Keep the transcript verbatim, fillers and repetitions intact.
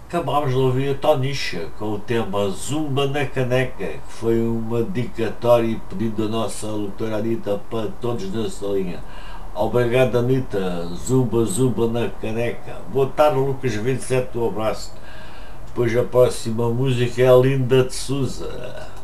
Acabámos de ouvir a Tonisha com o tema Zumba na Caneca, que foi uma dedicatória e pedido da nossa locutora Anitta para todos nessa linha. Obrigado, Anitta. Zumba, zumba na caneca. Boa tarde, Lucas vinte e sete, um abraço. Depois a próxima música é a Linda de Souza.